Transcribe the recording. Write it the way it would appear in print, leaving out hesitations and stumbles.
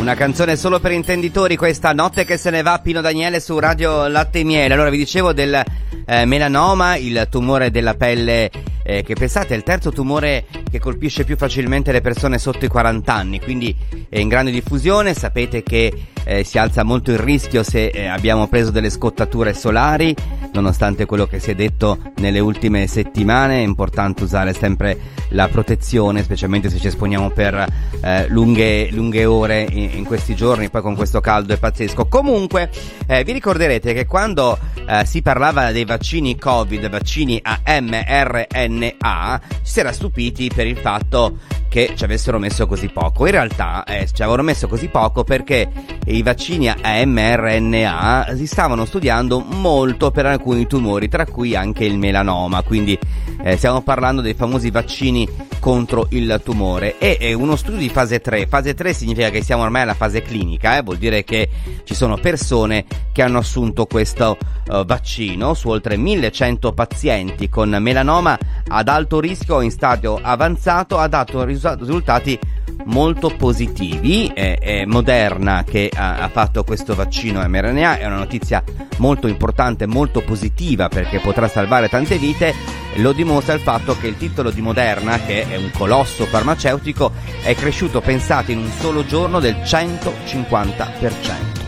Una canzone solo per intenditori, questa Notte che se ne va, Pino Daniele su Radio Latte e Miele. Allora vi dicevo del melanoma, il tumore della pelle che pensate è il terzo tumore che colpisce più facilmente le persone sotto i 40 anni, quindi è in grande diffusione. Sapete che si alza molto il rischio se abbiamo preso delle scottature solari, nonostante quello che si è detto nelle ultime settimane. È importante usare sempre la protezione, specialmente se ci esponiamo per lunghe ore in questi giorni, poi con questo caldo è pazzesco. Comunque vi ricorderete che quando si parlava dei vaccini Covid, vaccini a mRNA, ci si era stupiti per il fatto che ci avessero messo così poco. In realtà ci avevano messo così poco perché i vaccini a mRNA si stavano studiando molto per alcuni tumori, tra cui anche il melanoma, quindi stiamo parlando dei famosi vaccini contro il tumore. E uno studio di fase 3 significa che siamo ormai alla fase clinica, vuol dire che ci sono persone che hanno assunto questo vaccino su oltre 1100 pazienti con melanoma ad alto rischio in stadio avanzato. Ha dato risultati molto positivi. È Moderna che ha fatto questo vaccino mRNA, è una notizia molto importante, molto positiva, perché potrà salvare tante vite. Lo dimostra il fatto che il titolo di Moderna, che è un colosso farmaceutico, è cresciuto, pensate, in un solo giorno del 150%.